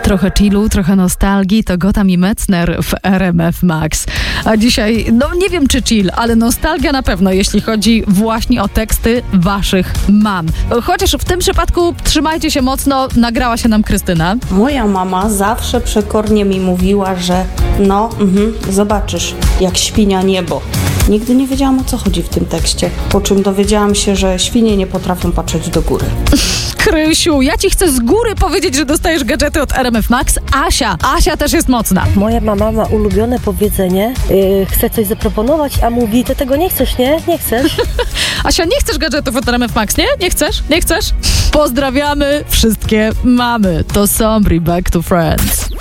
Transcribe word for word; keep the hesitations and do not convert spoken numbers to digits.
Trochę chillu, trochę nostalgii, to Gotham i Metzner w R M F Max. A dzisiaj, no nie wiem czy chill, ale nostalgia na pewno, jeśli chodzi właśnie o teksty waszych mam. Chociaż w tym przypadku trzymajcie się mocno, nagrała się nam Krystyna. Moja mama zawsze przekornie mi mówiła, że no, mhm, zobaczysz, jak świnia niebo. Nigdy nie wiedziałam, o co chodzi w tym tekście, po czym dowiedziałam się, że świnie nie potrafią patrzeć do góry. Krysiu, ja ci chcę z góry powiedzieć, że dostajesz gadżety od R M F Max. Asia, Asia też jest mocna. Moja mama ma ulubione powiedzenie, yy, chce coś zaproponować, a mówi, ty tego nie chcesz, nie? Nie chcesz? Asia, nie chcesz gadżetów od R M F Max, nie? Nie chcesz? Nie chcesz? Pozdrawiamy wszystkie mamy. To Sombri, Back to Friends.